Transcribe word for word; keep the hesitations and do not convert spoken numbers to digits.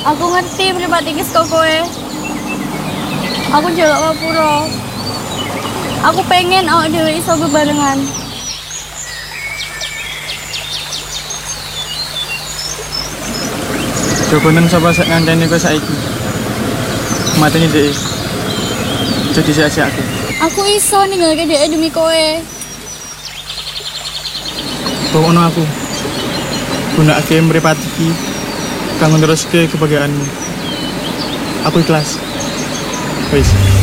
Aku ngerti pribadi kis kok kowe. Aku jaga ngapura. Aku pengen awak dhewe iso bebarengan. Jogonen sapa sek ngancani kowe saiki? Mateni dhek. Jadi sia-siake. Aku iso ninggalke dhek demi kowe. Pokokno aku. Gunakake mripat iki kanggo neruske kebahagiaanmu. Aku ikhlas. Wis.